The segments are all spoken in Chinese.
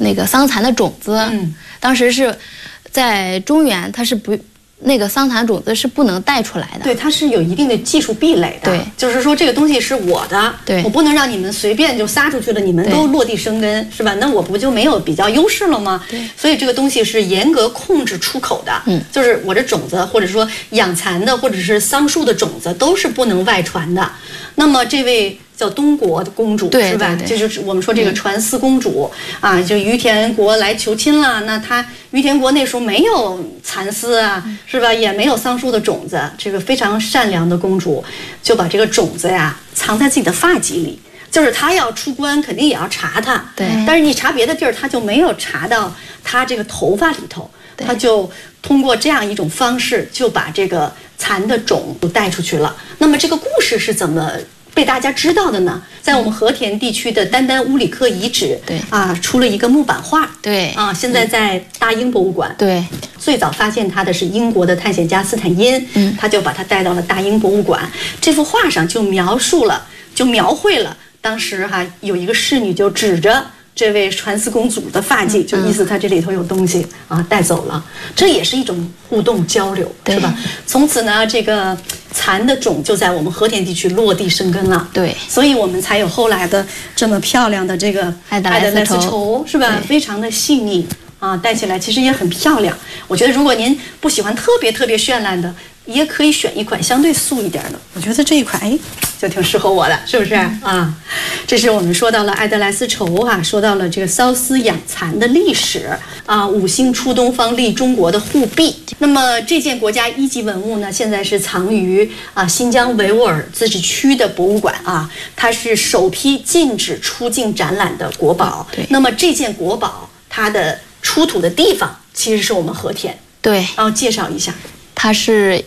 那个桑蚕的种子，当时是在中原，它是不。那个桑蚕种子是不能带出来的， 对，它是有一定的技术壁垒的， 对， 就是说这个东西是我的， 对， 我不能让你们随便就撒出去了，你们都落地生根，是吧？那我不就没有比较优势了吗？ 对， 所以这个东西是严格控制出口的，就是我这种子或者说养蚕的或者是桑树的种子都是不能外传的。那么这位叫东国的公主是吧？这就是我们说这个传丝公主啊，就于田国来求亲了。那她于田国那时候没有蚕丝啊，是吧？也没有桑树的种子。这个非常善良的公主就把这个种子呀藏在自己的发髻里，就是她要出关肯定也要查她， 对。 但是你查别的地儿，她就没有查到她这个头发里头，她就通过这样一种方式就把这个蚕的种带出去了。那么这个故事是怎么被大家知道的呢？在我们和田地区的丹丹乌里克遗址， 对啊，出了一个木板画， 对啊，现在在大英博物馆。 对， 最早发现它的是英国的探险家斯坦因，他就把它带到了大英博物馆。这幅画上就描绘了当时有一个侍女就指着这位传丝公主的发髻，就意思她这里头有东西啊，带走了。这也是一种互动交流，是吧？从此呢，这个蚕的种就在我们和田地区落地生根了。 对， 所以我们才有后来的这么漂亮的这个爱德莱丝绸， 是吧？非常的细腻啊，戴起来其实也很漂亮。我觉得如果您不喜欢特别绚烂的，也可以选一款相对素一点的。我觉得这一款就挺适合我的，是不是啊？这是我们说到了爱德莱丝绸说到了这个缫丝养蚕的历史啊，五星出东方利中国的护璧。那么这件国家一级文物呢，现在是藏于新疆维吾尔自治区的博物馆啊，它是首批禁止出境展览的国宝。 对， 那么这件国宝它的出土的地方其实是我们和田。 对， 然后介绍一下， 它是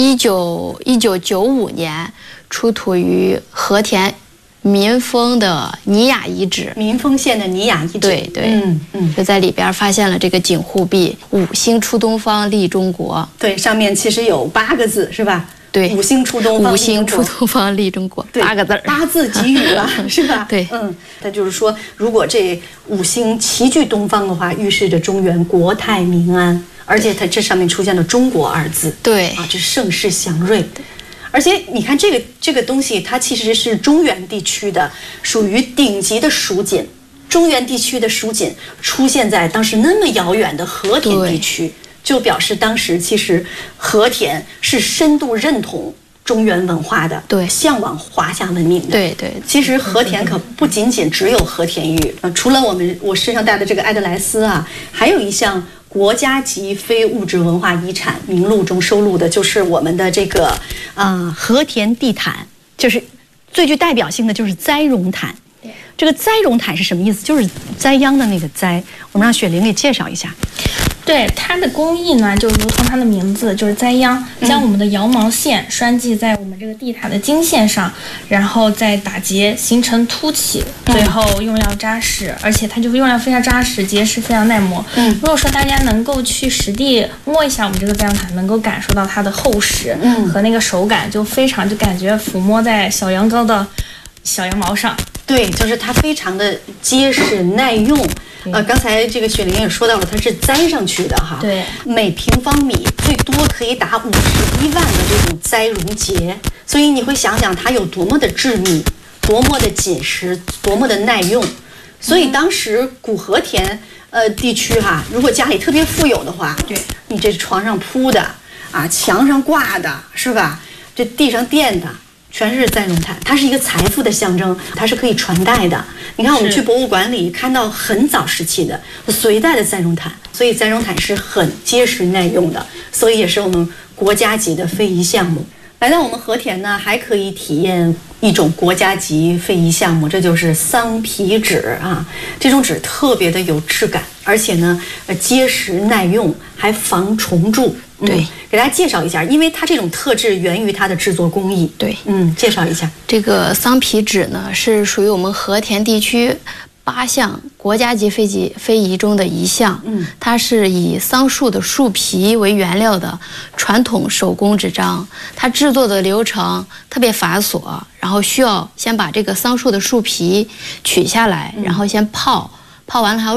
1995年出土于和田民丰的尼雅遗址， 民丰县的尼雅遗址。 对，就在里边发现了这个警护璧“五星出东方利中国”。 对，上面其实有8个字，是吧？ 对， 五星出东方， 五星出东方利中国，8个字 ，8字集语了，是吧？ 对， 它就是说，如果这5星齐聚东方的话，预示着中原国泰民安，而且它这上面出现了“中国”2字， 对啊，这盛世祥瑞。而且你看这个东西，它其实是中原地区的，属于顶级的蜀锦。中原地区的蜀锦出现在当时那么遥远的和田地区，就表示当时其实和田是深度认同中原文化的， 对， 向往华夏文明的。 对， 其实和田可不仅仅只有和田玉，除了我身上戴的这个爱德莱丝还有一项国家级非物质文化遗产名录中收录的，就是我们的这个和田地毯，就是最具代表性的就是栽绒毯。这个栽绒毯是什么意思？就是栽秧的那个栽。我们让雪玲给介绍一下。 对，它的工艺呢，就如同它的名字，就是栽秧，将我们的羊毛线拴系在我们这个地毯的经线上，然后再打结，形成凸起，最后用料扎实，而且它就是用料非常扎实，结实非常耐磨。如果说大家能够去实地摸一下我们这个栽秧毯，能够感受到它的厚实和那个手感，就感觉抚摸在小羊羔的小羊毛上。 对，就是它非常的结实耐用。刚才这个雪玲也说到了，它是栽上去的对， 每平方米最多可以达51万的这种栽绒结，所以你会想想它有多么的致密，多么的紧实，多么的耐用。所以当时古和田地区如果家里特别富有的话， 对， 你这床上铺的墙上挂的，是吧？这地上垫的。全是栽绒毯，它是一个财富的象征，它是可以传代的。你看，我们去博物馆里看到很早时期的隋代的栽绒毯，所以栽绒毯是很结实耐用的，所以也是我们国家级的非遗项目。来到我们和田呢，还可以体验一种国家级非遗项目，这就是桑皮纸这种纸特别的有质感，而且呢，结实耐用，还防虫蛀。 对， 给大家介绍一下，因为它这种特质源于它的制作工艺。 对， 介绍一下这个桑皮纸呢，是属于我们和田地区8项国家级非遗中的一项。它是以桑树的树皮为原料的传统手工纸张，它制作的流程特别繁琐，然后需要先把这个桑树的树皮取下来，然后先泡完了还要